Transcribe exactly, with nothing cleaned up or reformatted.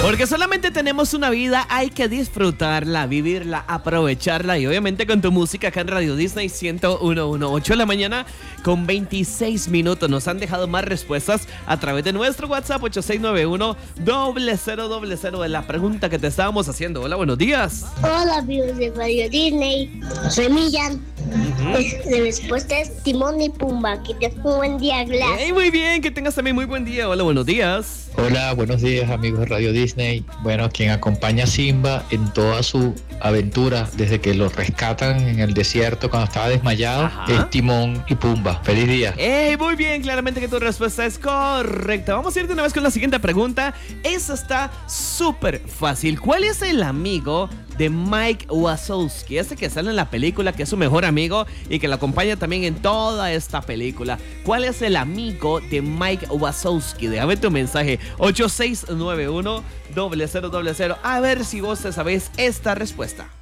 Porque solamente tenemos una vida, hay que disfrutarla, vivirla, aprovecharla y obviamente con tu música acá en Radio Disney ciento uno punto uno. ocho de la mañana con veintiséis minutos. Nos han dejado más respuestas a través de nuestro WhatsApp ocho seis nueve uno, cero cero cero cero de la pregunta que te estábamos haciendo. Hola, buenos días. Hola amigos de Radio Disney, soy Millán. Uh-huh. La respuesta es Timón y Pumba. Que tengas un buen día, Glass. Hey, muy bien, que tengas también muy buen día. Hola, buenos días. Hola, buenos días amigos de Radio Disney. Bueno, quien acompaña a Simba en toda su aventura desde que lo rescatan en el desierto cuando estaba desmayado, ajá, es Timón y Pumba. Feliz día. Hey, muy bien, claramente que tu respuesta es correcta. Vamos a ir de una vez con la siguiente pregunta. Esa está súper fácil. ¿Cuál es el amigo de Mike Wazowski? Ese que sale en la película, que es su mejor amigo y que lo acompaña también en toda esta película. ¿Cuál es el amigo de Mike Wazowski? Déjame tu mensaje ocho seis nueve uno, cero cero cero cero. A ver si vos te sabés esta respuesta.